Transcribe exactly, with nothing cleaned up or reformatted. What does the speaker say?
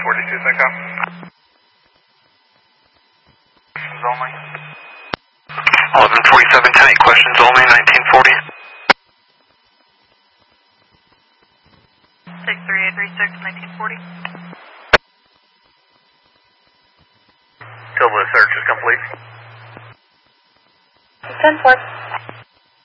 forty-two, Syncom. Questions only. eleven forty-seven, ten, questions only, nineteen forty. six three eight three six, nineteen forty. Till the search is complete. ten four.